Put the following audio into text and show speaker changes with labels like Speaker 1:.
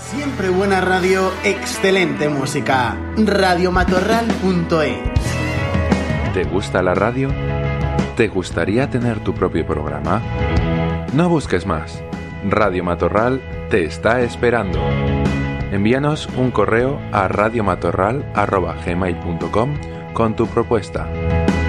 Speaker 1: Siempre buena radio, excelente música. Radiomatorral.es.
Speaker 2: ¿Te gusta la radio? ¿Te gustaría tener tu propio programa? No busques más. Radio Matorral te está esperando. Envíanos un correo a radiomatorral@gmail.com con tu propuesta.